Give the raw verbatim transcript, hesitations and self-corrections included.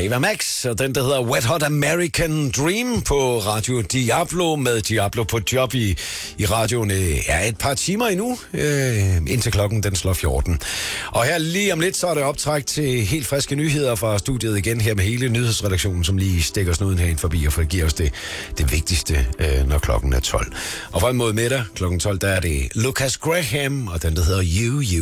Ava Max, og den der hedder Wet Hot American Dream på Radio Diablo, med Diablo på job i, i radioen er et par timer endnu, øh, indtil klokken den slår fjorten. Og her lige om lidt, så er det optræk til helt friske nyheder fra studiet igen her med hele nyhedsredaktionen, som lige stikker snuden herind forbi og giver os det, det vigtigste, øh, når klokken er tolv. Og frem mod middag klokken tolv, der er det Lucas Graham, og den der hedder You You.